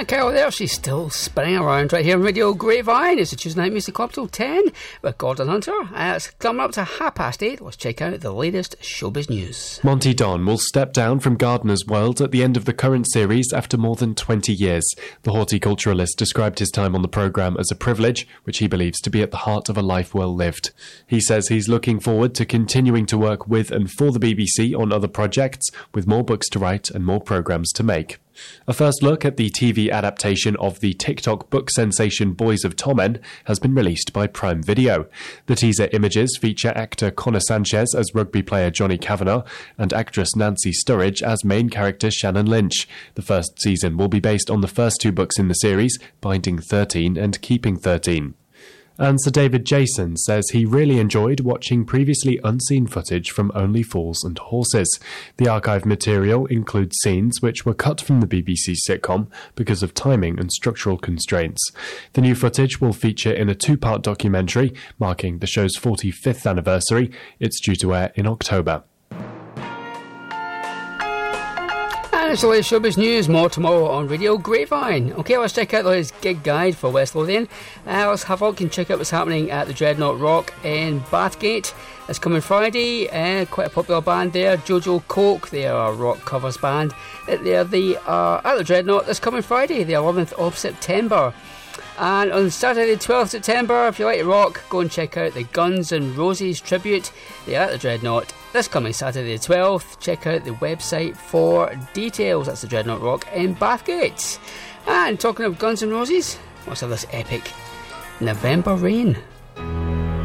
And Carol there, she's still spinning around right here on Radio Grapevine. It's a Tuesday Night Music Club till 10 with Gordon Hunter. It's coming up to 8:30. Let's check out the latest showbiz news. Monty Don will step down from Gardener's World at the end of the current series after more than 20 years. The horticulturalist described his time on the programme as a privilege, which he believes to be at the heart of a life well lived. He says he's looking forward to continuing to work with and for the BBC on other projects, with more books to write and more programmes to make. A first look at the TV adaptation of the TikTok book sensation Boys of Tommen has been released by Prime Video. The teaser images feature actor Connor Sanchez as rugby player Johnny Kavanagh and actress Nancy Sturridge as main character Shannon Lynch. The first season will be based on the first two books in the series, Binding 13 and Keeping 13. And Sir David Jason says he really enjoyed watching previously unseen footage from Only Fools and Horses. The archive material includes scenes which were cut from the BBC sitcom because of timing and structural constraints. The new footage will feature in a two-part documentary marking the show's 45th anniversary. It's due to air in October. And it's the latest showbiz news, more tomorrow on Radio Grapevine. Okay, let's check out the latest gig guide for West Lothian. Let's have a look and check out what's happening at the Dreadnought Rock in Bathgate. It's coming Friday, quite a popular band there, Jojo Coke. They are a rock covers band. They are at the Dreadnought this coming Friday, the 11th of September. And on Saturday the 12th of September, if you like rock, go and check out the Guns N' Roses tribute. They are at the Dreadnought this coming Saturday the 12th. Check out the website for details. That's the Dreadnought Rock in Bathgate. And talking of Guns N' Roses, let's have this epic November Rain.